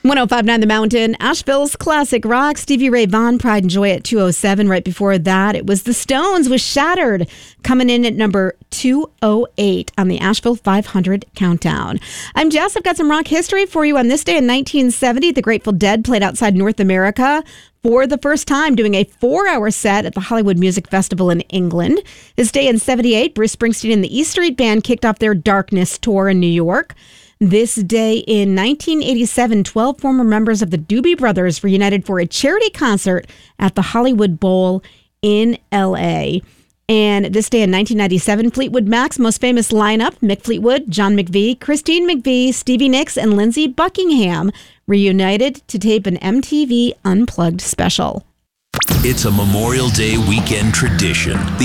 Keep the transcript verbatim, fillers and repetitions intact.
one oh five point nine The Mountain, Asheville's classic rock. Stevie Ray Vaughan, Pride and Joy at two oh seven. Right before that, it was the Stones with Shattered, coming in at number two oh eight on the Asheville five hundred countdown. I'm Jess. I've got some rock history for you. On this day in nineteen seventy, the Grateful Dead played outside North America for the first time, doing a four-hour set at the Hollywood Music Festival in England. This day in seventy-eight, Bruce Springsteen and the E Street Band kicked off their Darkness tour in New York. This day in nineteen eighty-seven, twelve former members of the Doobie Brothers reunited for a charity concert at the Hollywood Bowl in L A. And this day in nineteen ninety-seven, Fleetwood Mac's most famous lineup, Mick Fleetwood, John McVie, Christine McVie, Stevie Nicks, and Lindsey Buckingham, reunited to tape an M T V Unplugged special. It's a Memorial Day weekend tradition.